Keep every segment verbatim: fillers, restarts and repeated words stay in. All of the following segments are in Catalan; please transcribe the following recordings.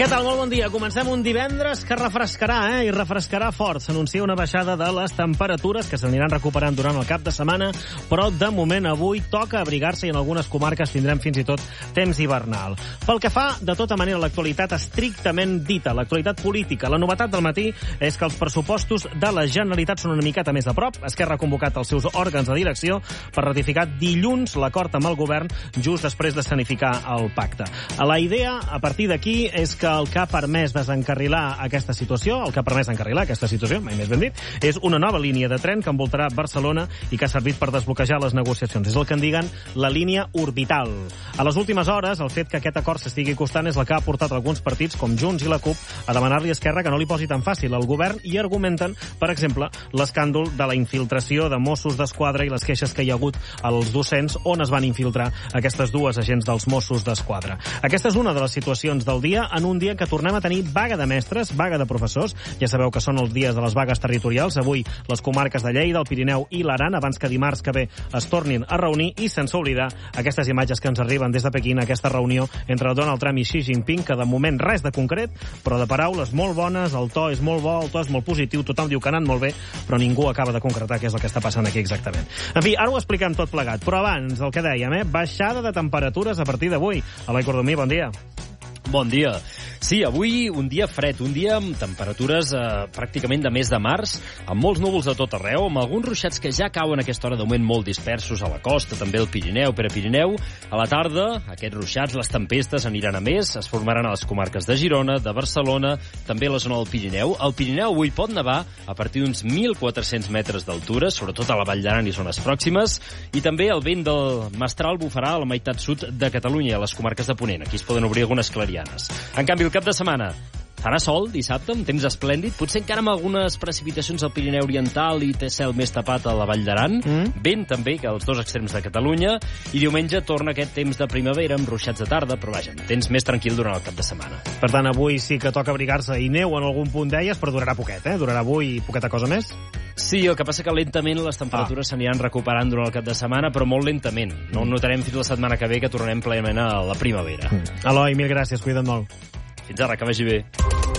Què tal? Molt bon dia. Comencem un divendres que refrescarà, eh? I refrescarà fort. S'anuncia una baixada de les temperatures que s'aniran recuperant durant el cap de setmana, però de moment avui toca abrigar-se i en algunes comarques tindrem fins i tot temps hivernal. Pel que fa, de tota manera, l'actualitat estrictament dita, l'actualitat política. La novetat del matí és que els pressupostos de la Generalitat són una miqueta més a prop. Esquerra ha convocat els seus òrgans de direcció per ratificar dilluns l'acord amb el govern just després d'escenificar el pacte. La idea, a partir d'aquí, és que el que ha permès desencarrilar aquesta situació, el que ha permès encarrilar aquesta situació, mai més ben dit, és una nova línia de tren que envoltarà Barcelona i que ha servit per desbloquejar les negociacions. És el que en diguen la línia orbital. A les últimes hores, el fet que aquest acord s'estigui costant és el que ha portat alguns partits, com Junts i la CUP, a demanar-li a Esquerra que no li posi tan fàcil al govern i argumenten, per exemple, l'escàndol de la infiltració de Mossos d'Esquadra i les queixes que hi ha hagut als docents on es van infiltrar aquestes dues agents dels Mossos d'Esquadra. Aquesta és una de les situacions del dia, en un dia en què tornem a tenir vaga de mestres, vaga de professors. Ja sabeu que són els dies de les vagues territorials. Avui les comarques de Lleida, el Pirineu i l'Aran, abans que dimarts que ve es tornin a reunir, i sense oblidar aquestes imatges que ens arriben des de Pequín, aquesta reunió entre Donald Trump i Xi Jinping, que de moment res de concret, però de paraules molt bones, el to és molt bo, el to és molt positiu, tothom diu que ha anat molt bé, però ningú acaba de concretar què és el que està passant aquí exactament. En fi, ara ho expliquem tot plegat, però abans, el que dèiem, eh? baixada de temperatures a partir d'avui. Eloi Cordomí, bon dia. Bon dia. Sí, avui un dia fred, un dia amb temperatures eh, pràcticament de mes de març, amb molts núvols de tot arreu, amb alguns ruixats que ja cauen a aquesta hora de moment molt dispersos a la costa, també al Pirineu, Prepirineu. A la tarda, aquests ruixats, les tempestes aniran a més, es formaran a les comarques de Girona, de Barcelona, també a la zona del Pirineu. Al Pirineu avui pot nevar a partir d'uns mil quatre-cents metres d'altura, sobretot a la Vall d'Aran i zones pròximes, i també el vent del mestral bufarà a la meitat sud de Catalunya, a les comarques de Ponent. Aquí es poden obrir algunes clarianes. En canvi, el cap de setmana farà sol dissabte, amb temps esplèndid, potser encara amb algunes precipitacions al Pirineu Oriental i té cel més tapat a la Vall d'Aran, mm. vent també que als dos extrems de Catalunya, i diumenge torna aquest temps de primavera amb ruixats de tarda, però vaja, temps més tranquil durant el cap de setmana. Per tant, avui sí que toca abrigar-se i neu en algun punt deies, però durarà poquet, eh? Durarà avui i poqueta cosa més? Sí, el que passa que lentament les temperatures ah. s'aniran recuperant durant el cap de setmana, però molt lentament. No ho notarem fins la setmana que ve, que tornarem plenament a la primavera. Mm. Eloi, mil gràcies, cuida't molt. Fins ara, que vagi bé.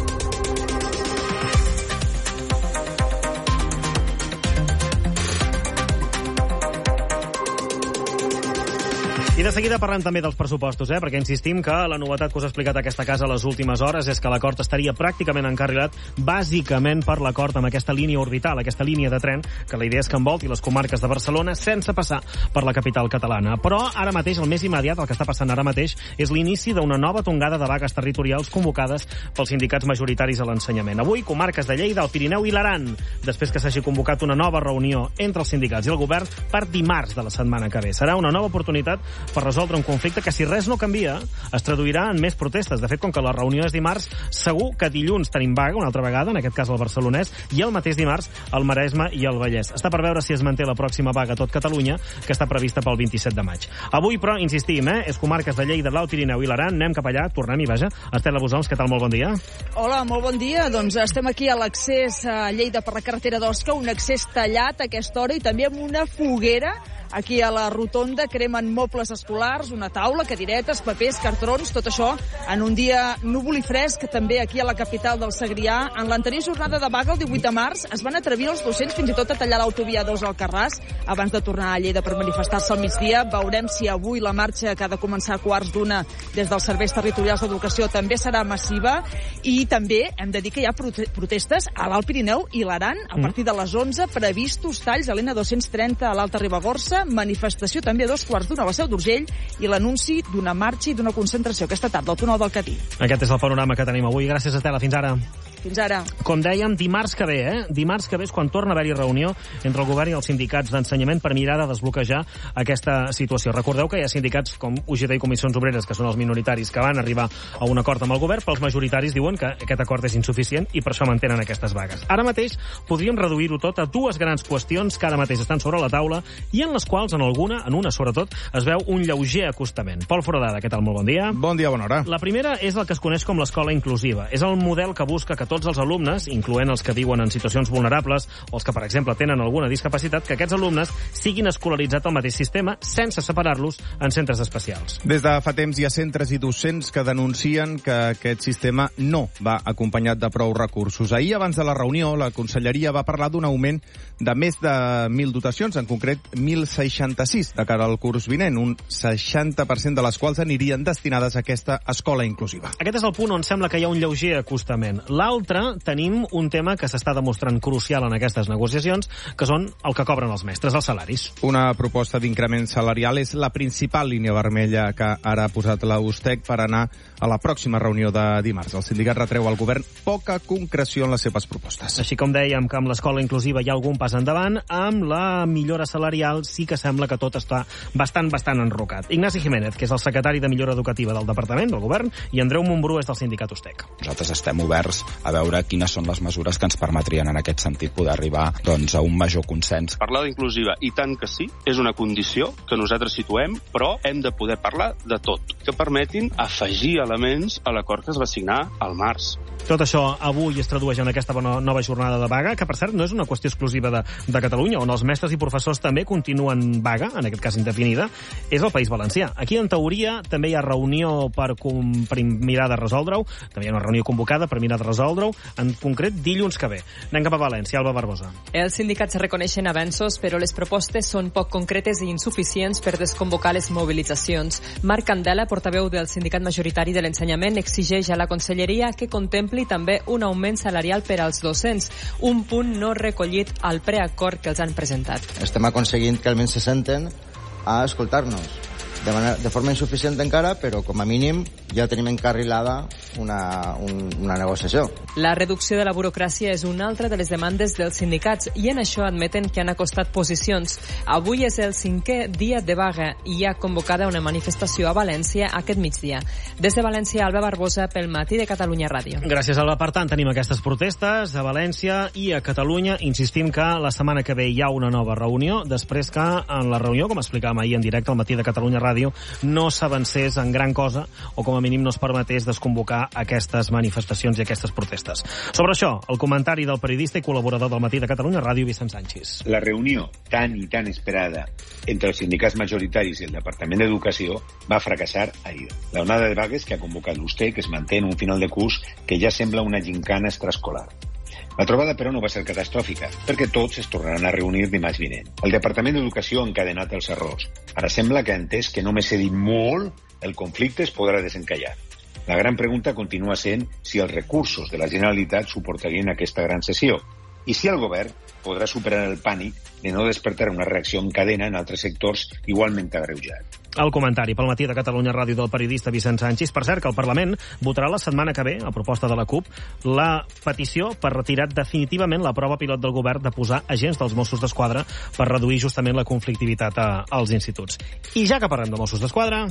I de seguida parlem també dels pressupostos, eh? perquè insistim que la novetat que us ha explicat aquesta casa a les últimes hores és que l'acord estaria pràcticament encarrilat bàsicament per l'acord amb aquesta línia orbital, aquesta línia de tren, que la idea és que envolti les comarques de Barcelona sense passar per la capital catalana. Però ara mateix, el més immediat, el que està passant ara mateix, és l'inici d'una nova tongada de vagues territorials convocades pels sindicats majoritaris a l'ensenyament. Avui, comarques de Lleida, el Pirineu i l'Aran, després que s'hagi convocat una nova reunió entre els sindicats i el govern per dimarts de la setmana que ve. Serà una nova oportunitat per resoldre un conflicte que, si res no canvia, es traduirà en més protestes. De fet, com que la reunió és dimarts, segur que dilluns tenim vaga, una altra vegada, en aquest cas al Barcelonès, i el mateix dimarts al Maresme i al Vallès. Està per veure si es manté la pròxima vaga a tot Catalunya, que està prevista pel vint-i-set de maig. Avui, però, insistim, eh? és comarques de Lleida, l'Alt Pirineu i l'Aran. Anem cap allà, tornem i vaja. Estela Busons, què tal? Molt bon dia. Hola, molt bon dia. Doncs estem aquí a l'accés a Lleida per la carretera d'Osca, un accés tallat a aquesta hora i també amb una foguera. Aquí a la rotonda cremen mobles escolars, una taula, cadiretes, papers, cartrons, tot això en un dia núvol i fresc, també aquí a la capital del Segrià. En l'anterior jornada de vaga, el divuit de març, es van atrevir els docents fins i tot a tallar l'autovia dos al Carràs abans de tornar a Lleida per manifestar-se al migdia. Veurem si avui la marxa, que ha de començar a quarts d'una des dels serveis territorials d'educació, també serà massiva. I també hem de dir que hi ha protestes a l'Alt Pirineu i l'Aran a partir de les onze, previstos talls a l'N dos-cents trenta a l'Alta Ribagorça, manifestació també a dos quarts d'una a la Seu d'Urgell i l'anunci d'una marxa i d'una concentració aquesta tarda al túnel del Catí. Aquest és el panorama que tenim avui. Gràcies, Estela. Fins ara. Fins ara. Com dèiem, dimarts que ve, eh? Dimarts que ve és quan torna a haver-hi reunió entre el govern i els sindicats d'ensenyament per mirar de desbloquejar aquesta situació. Recordeu que hi ha sindicats com U G T i Comissions Obreres, que són els minoritaris, que van arribar a un acord amb el govern, però els majoritaris diuen que aquest acord és insuficient i per això mantenen aquestes vagues. Ara mateix podríem reduir-ho tot a dues grans qüestions que ara mateix estan sobre la taula i en les quals en alguna, en una sobretot, es veu un lleuger acostament. Pol Foradada, què tal? Molt bon dia. Bon dia, bona hora. La primera és el que es coneix com l'escola inclusiva. És el model que busca que tots els alumnes, incloent els que viuen en situacions vulnerables o els que, per exemple, tenen alguna discapacitat, que aquests alumnes siguin escolaritzats al mateix sistema sense separar-los en centres especials. Des de fa temps hi ha centres i docents que denuncien que aquest sistema no va acompanyat de prou recursos. Ahir, abans de la reunió, la Conselleria va parlar d'un augment de més de mil dotacions, en concret mil seixanta-sis, de cara al curs vinent, un seixanta per cent de les quals anirien destinades a aquesta escola inclusiva. Aquest és el punt on sembla que hi ha un lleuger acostament. L'altre, tenim un tema que s'està demostrant crucial en aquestes negociacions, que són el que cobren els mestres, els salaris. Una proposta d'increment salarial és la principal línia vermella que ara ha posat la U S T E C per anar a la pròxima reunió de dimarts. El sindicat retreu al govern poca concreció en les seves propostes. Així com dèiem que amb l'escola inclusiva hi ha algun pas endavant, amb la millora salarial sí que sembla que tot està bastant, bastant enrocat. Ignasi Jiménez, que és el secretari de Millora Educativa del Departament, del Govern, i Andreu Montbrú és del sindicat U S T E C. Nosaltres estem oberts a veure quines són les mesures que ens permetrien en aquest sentit poder arribar doncs, a un major consens. Parlar d'inclusiva, i tant que sí, és una condició que nosaltres situem, però hem de poder parlar de tot, que permetin afegir elements a l'acord que es va signar al març. Tot això avui es tradueix en aquesta nova jornada de vaga, que per cert no és una qüestió exclusiva de, de Catalunya, on els mestres i professors també continuen vaga, en aquest cas indefinida, és el País Valencià. Aquí, en teoria, també hi ha reunió per, per mirar de resoldre-ho, també hi ha una reunió convocada per mirar de resoldre-ho, en concret dilluns que ve. Anem cap a València, Alba Barbosa. Els sindicats reconeixen avenços, però les propostes són poc concretes i insuficients per desconvocar les mobilitzacions. Marc Candela, portaveu del sindicat majoritari de l'ensenyament, exigeix a la Conselleria que contempli també un augment salarial per als docents, un punt no recollit al preacord que els han presentat. Estem aconseguint que almenys se senten a escoltar-nos. De, manera, de forma insuficient encara, però com a mínim ja tenim encarrilada una, un, una negociació. La reducció de la burocràcia és una altra de les demandes dels sindicats i en això admeten que han acostat posicions. Avui és el cinquè dia de vaga i hi ha convocada una manifestació a València aquest migdia. Des de València, Alba Barbosa, pel Matí de Catalunya Ràdio. Gràcies, Alba. Per tant, tenim aquestes protestes a València i a Catalunya. Insistim que la setmana que ve hi ha una nova reunió, després que en la reunió, com explicàvem ahir en directe al Matí de Catalunya Ràdio, no s'avancés en gran cosa o com a mínim no es permetés desconvocar aquestes manifestacions i aquestes protestes. Sobre això, el comentari del periodista i col·laborador del Matí de Catalunya Ràdio, Vicent Sánchez. La reunió tan i tan esperada entre els sindicats majoritaris i el Departament d'Educació va fracassar ahir. La onada de vagues que ha convocat l'U S T E C es manté en un final de curs que ja sembla una gincana extraescolar. La trobada, però, no va ser catastròfica, perquè tots es tornaran a reunir dimarts vinent. El Departament d'Educació ha encadenat els errors. Ara sembla que ha entès que només he dit molt, el conflicte es podrà desencallar. La gran pregunta continua sent si els recursos de la Generalitat suportarien aquesta gran sessió i si el govern podrà superar el pànic de no despertar una reacció en cadena en altres sectors igualment agreujat. El comentari pel Matí de Catalunya Ràdio del periodista Vicent Sánchez. Per cert, que el Parlament votarà la setmana que ve, a proposta de la CUP, la petició per retirar definitivament la prova pilot del govern de posar agents dels Mossos d'Esquadra per reduir justament la conflictivitat a, als instituts. I ja que parlem de Mossos d'Esquadra...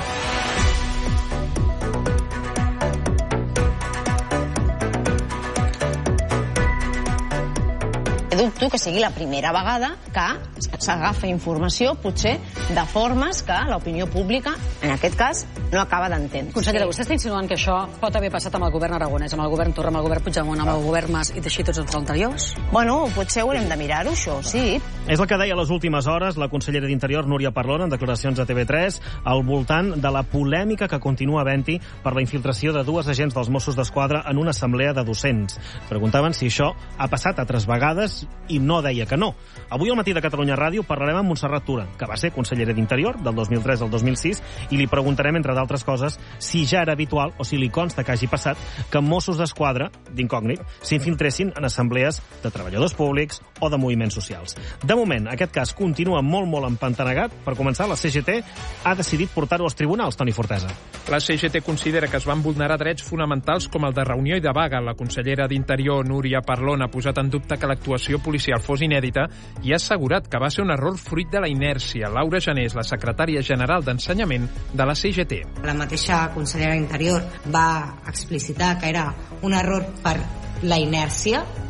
Dubto que sigui la primera vegada que s'agafa informació, potser, de formes que l'opinió pública, en aquest cas, no acaba d'entendre. Consellera, vostè està insinuant que això pot haver passat amb el govern aragonès, amb el govern Torra, amb el govern Puigdemont, amb el govern Mas i així tots els anteriors? Bueno, potser haurem de mirar-ho, això, sí. És el que deia a les últimes hores la consellera d'Interior, Núria Parlon, en declaracions a T V tres, al voltant de la polèmica que continua havent-hi per la infiltració de dues agents dels Mossos d'Esquadra en una assemblea de docents. Preguntaven si això ha passat altres vegades i no deia que no. Avui al Matí de Catalunya Ràdio parlarem amb Montserrat Tura, que va ser consellera d'Interior del dos mil tres al dos mil sis, i li preguntarem, entre d'altres coses, si ja era habitual o si li consta que hagi passat que Mossos d'Esquadra, d'incògnit, s'infiltressin en assemblees de treballadors públics o de moviments socials. De moment, aquest cas continua molt, molt empantanegat. Per començar, la C G T ha decidit portar-ho als tribunals, Toni Fortesa. La C G T considera que es van vulnerar drets fonamentals com el de reunió i de vaga. La consellera d'Interior, Núria Parlon, ha posat en dubte que l'actuació policial fos inèdita i ha assegurat que va ser un error fruit de la inèrcia. Laura Janés, la secretària general d'Ensenyament de la C G T. La mateixa consellera d'Interior va explicitar que era un error per la inèrcia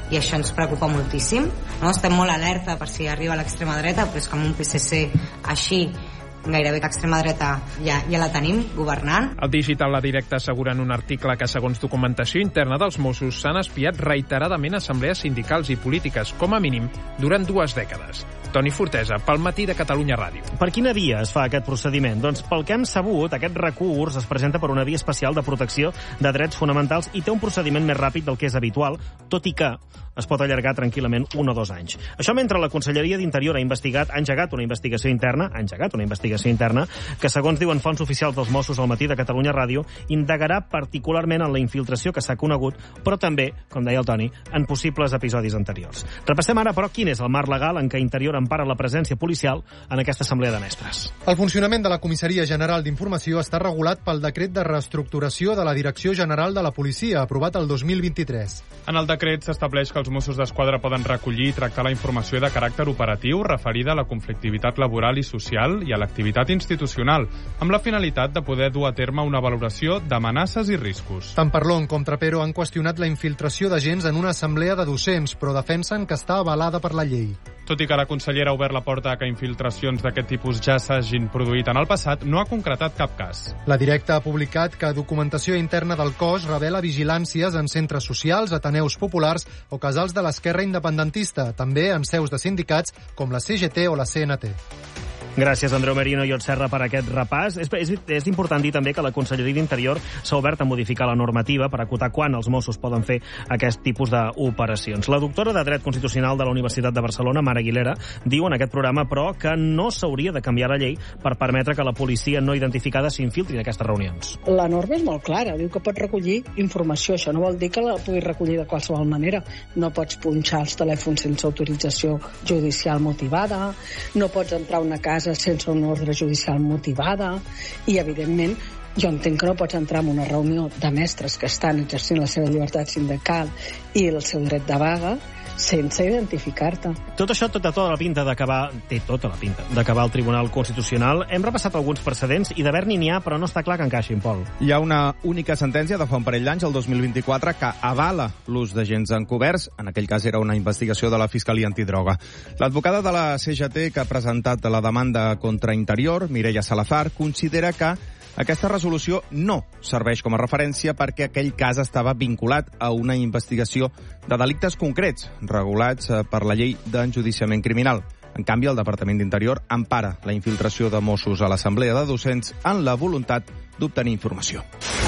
i això ens preocupa moltíssim. No? Estem molt alerta per si arriba a l'extrema dreta, però és que amb un P S C així gairebé que extrema dreta ja, ja la tenim governant. El Digital La Directa assegura en un article que, segons documentació interna dels Mossos, s'han espiat reiteradament assemblees sindicals i polítiques, com a mínim, durant dues dècades. Toni Fortesa, pel Matí de Catalunya Ràdio. Per quina via es fa aquest procediment? Doncs pel que hem sabut, aquest recurs es presenta per una via especial de protecció de drets fonamentals i té un procediment més ràpid del que és habitual, tot i que es pot allargar tranquil·lament un o dos anys. Això mentre la Conselleria d'Interior ha investigat, ha engegat una investigació interna, ha engegat una investigació interna, que, segons diuen fonts oficials dels Mossos al Matí de Catalunya Ràdio, indagarà particularment en la infiltració que s'ha conegut, però també, com deia el Toni, en possibles episodis anteriors. Repassem ara, però, quin és el marc legal en què Interior empara la presència policial en aquesta assemblea de mestres. El funcionament de la Comissaria General d'Informació està regulat pel decret de reestructuració de la Direcció General de la Policia, aprovat el dos mil vint-i-tres. En el decret s'estableix que els Mossos d'Esquadra poden recollir i tractar la informació de caràcter operatiu referida a la conflictivitat laboral i social i a l'activitat institucional, amb la finalitat de poder dur a terme una valoració d'amenaces i riscos. Tant Parlon com Trapero han qüestionat la infiltració d'agents en una assemblea de docents, però defensen que està avalada per la llei. Tot i que la consellera ha obert la porta a que infiltracions d'aquest tipus ja s'hagin produït en el passat, no ha concretat cap cas. La Directa ha publicat que documentació interna del cos revela vigilàncies en centres socials, ateneus populars o casals de l'esquerra independentista, també en seus de sindicats com la C G T o la C N T. Gràcies, Andreu Merino i Ot Serra, per aquest repàs. És, és, és important dir també que la Conselleria d'Interior s'ha obert a modificar la normativa per acotar quan els Mossos poden fer aquest tipus d'operacions. La doctora de Dret Constitucional de la Universitat de Barcelona, Mara Aguilera, diu en aquest programa, però, que no s'hauria de canviar la llei per permetre que la policia no identificada s'infiltri en aquestes reunions. La norma és molt clara, diu que pot recollir informació. Això no vol dir que la puguis recollir de qualsevol manera. No pots punxar els telèfons sense autorització judicial motivada, no pots entrar a una casa sense una ordre judicial motivada i, evidentment, jo entenc que no pots entrar en una reunió de mestres que estan exercint la seva llibertat sindical i el seu dret de vaga sense identificar-te. Tot això tota, tota la pinta d'acabar, té tota la pinta d'acabar al Tribunal Constitucional. Hem repassat alguns precedents i d'haver-n'hi n'hi ha, però no està clar que encaixin, Pol. Hi ha una única sentència de fa un parell d'anys, el dos mil vint-i-quatre, que avala l'ús d'agents encoberts. En aquell cas era una investigació de la Fiscalia Antidroga. L'advocada de la C G T que ha presentat la demanda contra Interior, Mireia Salazar, considera que aquesta resolució no serveix com a referència perquè aquell cas estava vinculat a una investigació de delictes concrets regulats per la llei d'enjudiciament criminal. En canvi, el Departament d'Interior empara la infiltració de Mossos a l'Assemblea de Docents en la voluntat d'obtenir informació.